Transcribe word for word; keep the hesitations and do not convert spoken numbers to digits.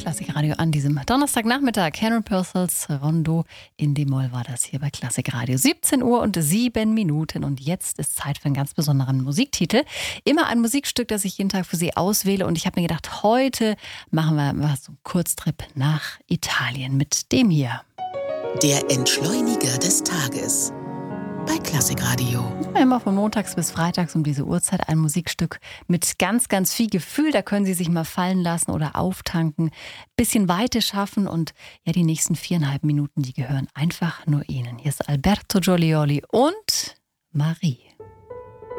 Klassikradio an diesem Donnerstagnachmittag. Karen Purcells Rondo in D-Moll war das hier bei Klassikradio. siebzehn Uhr und sieben Minuten und jetzt ist Zeit für einen ganz besonderen Musiktitel. Immer ein Musikstück, das ich jeden Tag für Sie auswähle und ich habe mir gedacht, heute machen wir mal so einen Kurztrip nach Italien mit dem hier. Der Entschleuniger des Tages bei Klassikradio. Immer von montags bis freitags um diese Uhrzeit ein Musikstück mit ganz, ganz viel Gefühl. Da können Sie sich mal fallen lassen oder auftanken, bisschen Weite schaffen und ja, die nächsten viereinhalb Minuten, die gehören einfach nur Ihnen. Hier ist Alberto Giolioli und Marie.